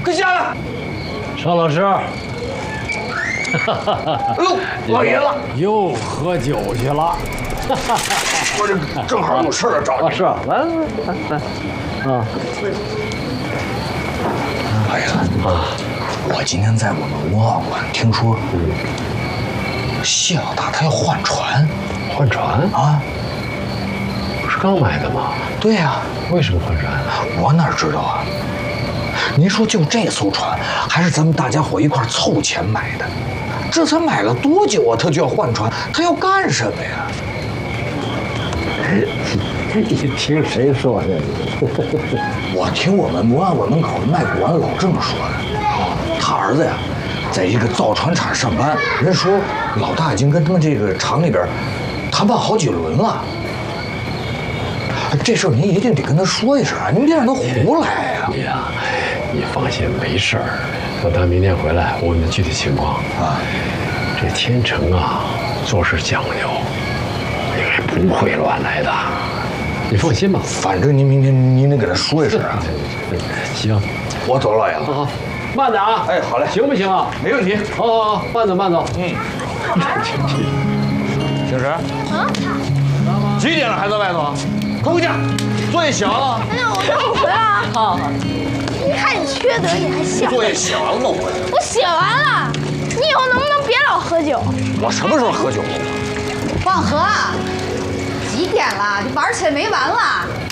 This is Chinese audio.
快下来！ 邵老师， 哎呦，老爷子又喝酒去了。 我这正好有事儿找你。 是啊，来，啊。 老爷子啊，我今天在我们文化馆听说，谢老大他要换船。 换船啊？ 不是刚买的吗？ 对呀。 为什么换船？ 我哪知道啊？您说就这艘船，还是咱们大家伙一块凑钱买的，这才买了多久啊？他就要换船，他要干什么呀？ 你听谁说的？ 我听我们文化馆门口的卖古玩老郑说的，他儿子呀，在一个造船厂上班，人说老大已经跟他们这个厂里边谈判好几轮了。这事儿您一定得跟他说一声啊，您别让他胡来呀！ 哎呀，你放心，没事儿。等他明天回来，我问他具体情况啊。这天成啊，做事讲究，应该不会乱来的。你放心吧， 反正您明天您得给他说一声啊。 行， 我走了，老爷子。 好，慢点啊。 哎，好嘞， 行不行啊？ 没问题。 好，慢走慢走。 星石。啊？几点了还在外头？快回家，作业写完了。 哎呀，我这不回来啊。好。你看你缺德，你还想？ 作业写完了吗？ 我写完了。你以后能不能别老喝酒？ 我什么时候喝酒了？ 广和，几点了？这玩起来没完了？